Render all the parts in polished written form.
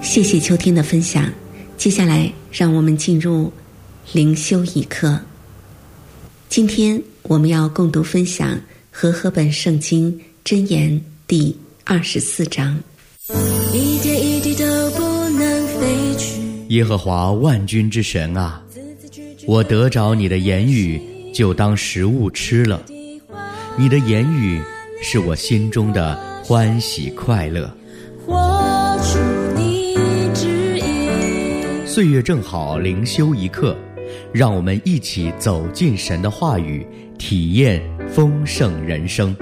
谢谢秋天的分享，接下来让我们进入灵修一课。今天我们要共读分享和合本圣经箴言第24章。 一点一滴都不能飞去。 耶和华万军之神啊，我得着你的言语，就当食物吃了。你的言语是我心中的欢喜快乐。 活出你旨意。 岁月正好，灵修一刻，让我们一起走进神的话语，体验丰盛人生。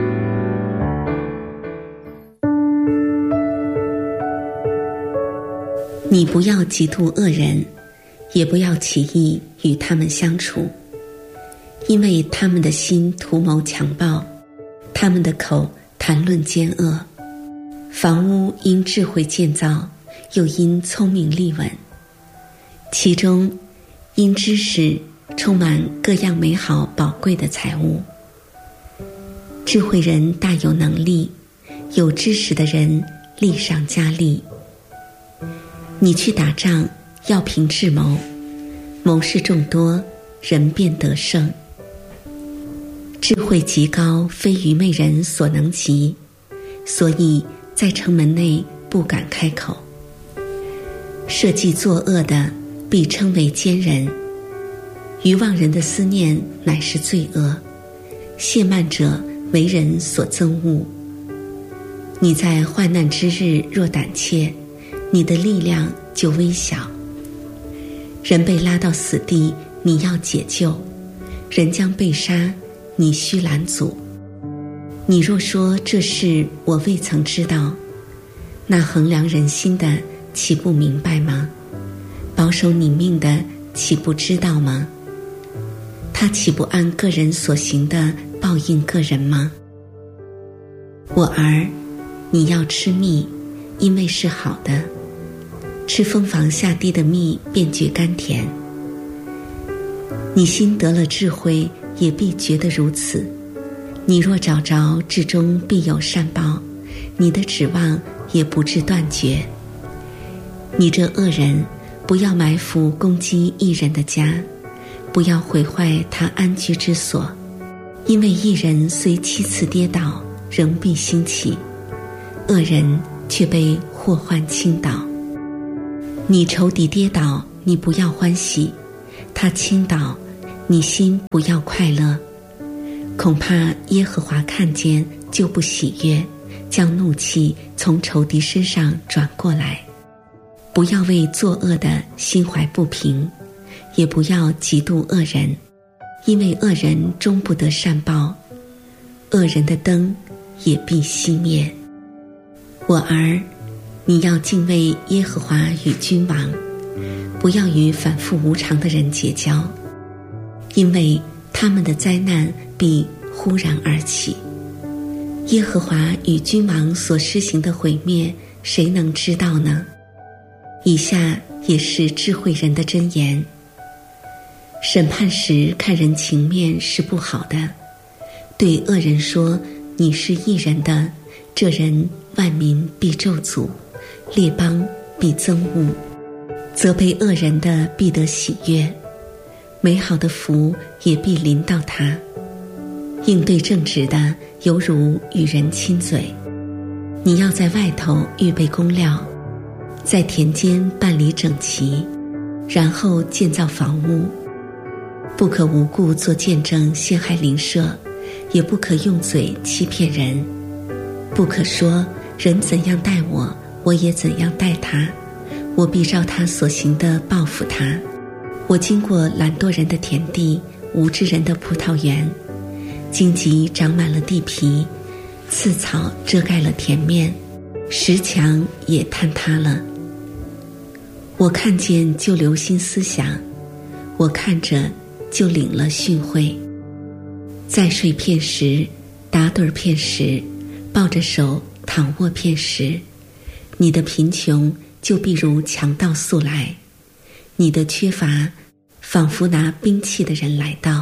你不要嫉妒恶人，也不要起意与他们相处，因为他们的心图谋强暴，他们的口谈论奸恶。房屋因智慧建造，又因聪明立稳，其中因知识充满各样美好宝贵的财物。智慧人大有能力，有知识的人力上加力。你去打仗，要凭智谋，谋士众多，人便得胜。智慧极高，非愚昧人所能及，所以在城门内不敢开口。设计作恶的，必称为奸人；愚妄人的思念乃是罪恶，亵慢者为人所憎恶。你在患难之日若胆怯，你的力量就微小。人被拉到死地，你要解救；人将被杀，你须拦阻。你若说这事我未曾知道，那衡量人心的岂不明白吗？保守你命的岂不知道吗？他岂不按个人所行的报应个人吗？我儿，你要吃蜜，因为是好的，吃蜂房下滴的蜜，便觉甘甜。你心得了智慧，也必觉得如此。你若找着，至终必有善报，你的指望也不致断绝。你这恶人，不要埋伏攻击义人的家，不要毁坏他安居之所，因为义人虽7次跌倒，仍必兴起，恶人却被祸患倾倒。你仇敌跌倒，你不要欢喜；他倾倒，你心不要快乐。恐怕耶和华看见就不喜悦，将怒气从仇敌身上转过来。不要为作恶的心怀不平，也不要嫉妒恶人，因为恶人终不得善报，恶人的灯也必熄灭。我儿，你要敬畏耶和华与君王，不要与反复无常的人结交，因为他们的灾难必忽然而起。耶和华与君王所施行的毁灭，谁能知道呢？以下也是智慧人的箴言。审判时看人情面是不好的，对恶人说你是义人的，这人万民必咒诅，列邦必憎恶。责备恶人的必得喜悦，美好的福也必临到他。应对正直的，犹如与人亲嘴。你要在外头预备工料，在田间办理整齐，然后建造房屋。不可无故做见证陷害邻舍，也不可用嘴欺骗人。不可说人怎样待我，我也怎样待他，我必照他所行的报复他。我经过懒惰人的田地，无知人的葡萄园，荆棘长满了地皮，刺草遮盖了田面，石墙也坍塌了。我看见就留心思想，我看着就领了训诲。再睡片时，打盹片时，抱着手躺卧片时，你的贫穷就必如强盗速来，你的缺乏仿佛拿兵器的人来到。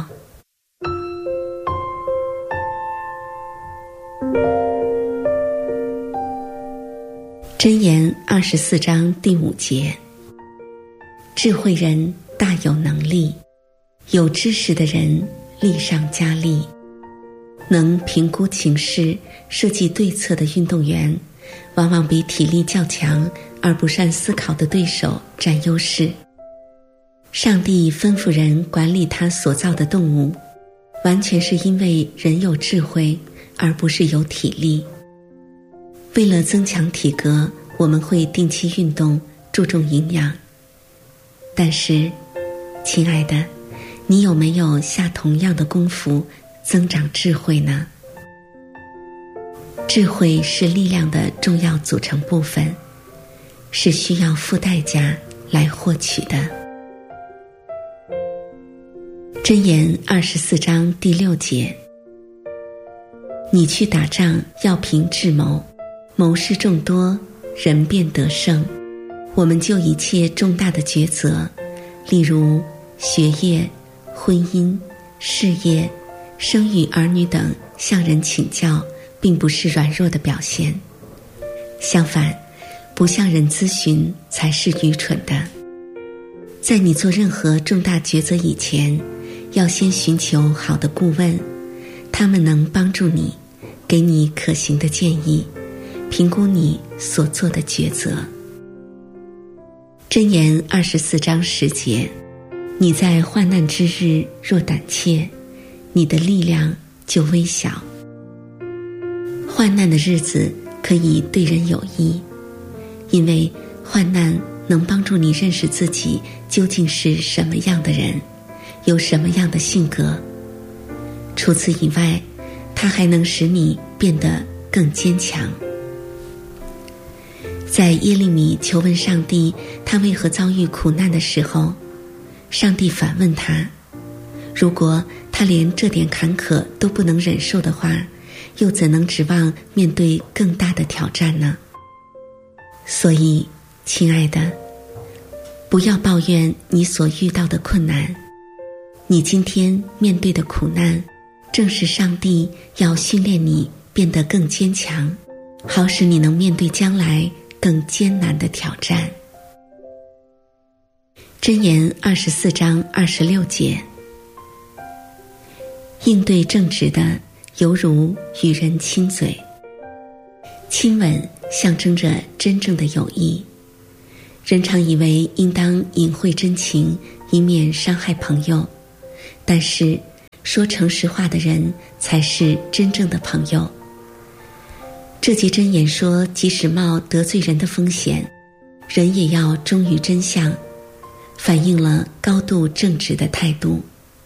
箴言24章第5节，智慧人大有能力，有知识的人力上加力。能评估情势、设计对策的运动员，往往比体力较强而不善思考的对手占优势。上帝吩咐人管理他所造的动物，完全是因为人有智慧，而不是有体力。为了增强体格，我们会定期运动，注重营养。但是，亲爱的，你有没有下同样的功夫增长智慧呢？智慧是力量的重要组成部分，是需要付代价来获取的。箴言24章第6节，你去打仗要凭智谋，谋士众多，人便得胜。我们就一切重大的抉择，例如学业、婚姻、事业、生育儿女等，向人请教，并不是软弱的表现。相反，不向人咨询才是愚蠢的。在你做任何重大抉择以前，要先寻求好的顾问，他们能帮助你，给你可行的建议，评估你所做的抉择。箴言24章10节，你在患难之日若胆怯，你的力量就微小。患难的日子可以对人有益，因为患难能帮助你认识自己究竟是什么样的人，有什么样的性格。除此以外，它还能使你变得更坚强。在耶利米求问上帝他为何遭遇苦难的时候，上帝反问他，如果他连这点坎坷都不能忍受的话，又怎能指望面对更大的挑战呢？所以，亲爱的，不要抱怨你所遇到的困难，你今天面对的苦难，正是上帝要训练你变得更坚强，好使你能面对将来更艰难的挑战。箴言24章26节，应对正直的犹如与人亲嘴。亲吻象征着真正的友谊。人常以为应当隐晦真情，以免伤害朋友，但是说诚实话的人才是真正的朋友。这节箴言说，即使冒得罪人的风险，人也要忠于真相，反映了高度正直的态度。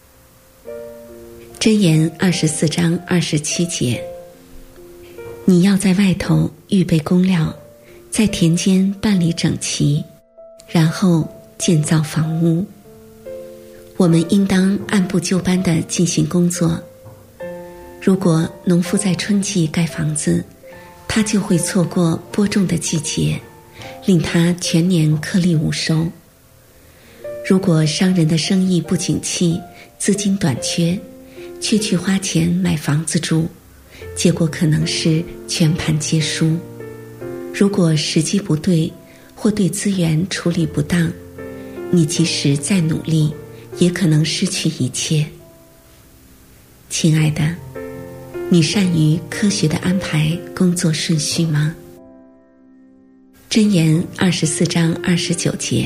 箴言24章27节，你要在外头预备工料，在田间办理整齐，然后建造房屋。我们应当按部就班地进行工作。如果农夫在春季盖房子，他就会错过播种的季节，令他全年颗粒无收。如果商人的生意不景气，资金短缺，却去花钱买房子住，结果可能是全盘皆输。如果时机不对，或对资源处理不当，你即使再努力，也可能失去一切。亲爱的，你善于科学地安排工作顺序吗？箴言24章29节，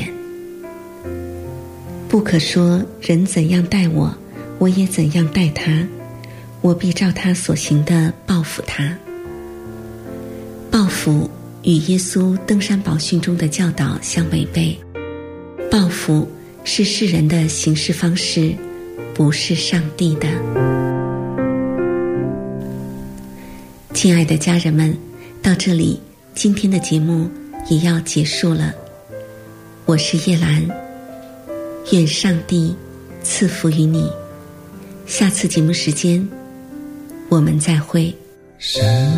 不可说人怎样待我，我也怎样待他，我必照他所行的报复他。报复与耶稣登山宝训中的教导相违背。报复是世人的行事方式，不是上帝的。亲爱的家人们，到这里，今天的节目也要结束了。我是叶兰，愿上帝赐福于你。下次节目时间，我们再会。